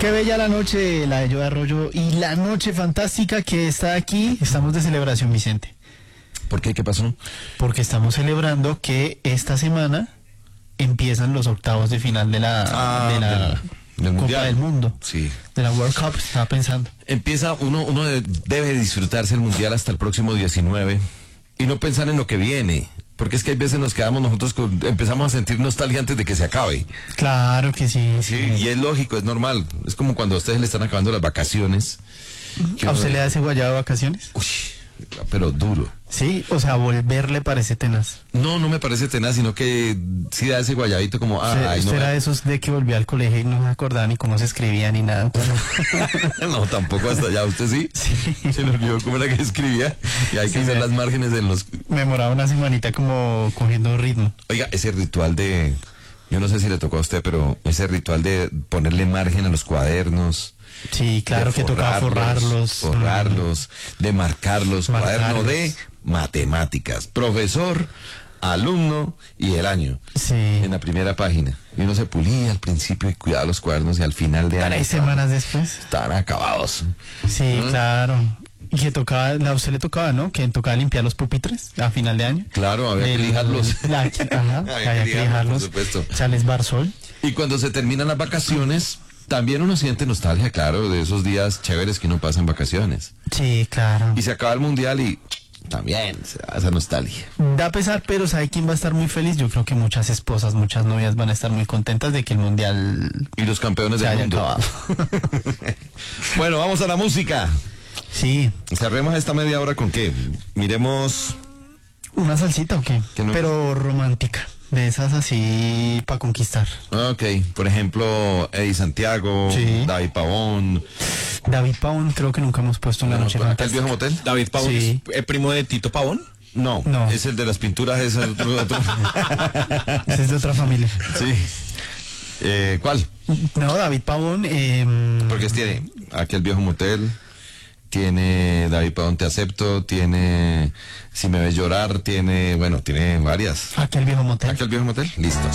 Qué bella la noche, la de Joe Arroyo, y la noche fantástica que está aquí. Estamos de celebración, Vicente. ¿Por qué? ¿Qué pasó? Porque estamos celebrando que esta semana empiezan los octavos de final de la del Copa Mundial. del Mundo. Sí. De la World Cup, estaba pensando. Empieza, uno debe disfrutarse el Mundial hasta el próximo 19 y no pensar en lo que viene. Porque es que hay veces nos quedamos nosotros, empezamos a sentir nostalgia antes de que se acabe. Claro que sí. Sí, y es lógico, es normal. Es como cuando a ustedes le están acabando las vacaciones. ¿A usted le da ese guayabo de vacaciones? Uy, pero duro. Sí, o sea, volver le parece tenaz. No me parece tenaz, sino que sí da ese guayabito como... Usted era de esos de que volvía al colegio y no se acordaba ni cómo se escribía ni nada. No, tampoco hasta allá. ¿Usted sí? Sí. Se le olvidó cómo era que escribía y hay que hacer las márgenes en los... Me demoraba una semanita como cogiendo ritmo. Oiga, ese ritual de... Yo no sé si le tocó a usted, pero ese ritual de ponerle margen a los cuadernos... Sí, claro que tocaba forrarlos, de marcarlos, cuaderno de matemáticas, profesor, alumno y el año. Sí. En la primera página. Y uno se pulía al principio y cuidaba los cuadernos y al final de año. 3 semanas después. Estaban acabados. Sí, claro. Y que tocaba, a usted le tocaba, ¿no? Que tocaba limpiar los pupitres a final de año. Claro, había que lijarlos. Había que lijarlos. Por supuesto. Echarles barsol. Y cuando se terminan las vacaciones, también uno siente nostalgia, claro, de esos días chéveres que uno pasa en vacaciones. Sí, claro. Y se acaba el Mundial y también se da esa nostalgia. Da pesar, pero ¿sabe quién va a estar muy feliz? Yo creo que muchas esposas, muchas novias van a estar muy contentas de que el Mundial Y los campeones se del haya mundo. acabado. Bueno, vamos a la música. Sí. Cerremos esta media hora con qué. Miremos... ¿Una salsita o qué? Que no- Pero romántica. De esas así para conquistar. Ok, por ejemplo, Eddie Santiago, Sí. David Pavón. David Pavón creo que no hemos puesto en la noche ¿Aquel fantástica. viejo motel? David Pavón Sí. es el primo de Tito Pavón. No, No. es el de las pinturas, es el otro. Ese es de otra familia. Sí. ¿Cuál? No, David Pavón. Porque tiene Aquel viejo motel, tiene David Pavón Te acepto, tiene Si me ves llorar, tiene varias. Aquel viejo motel. Aquel viejo motel, listo.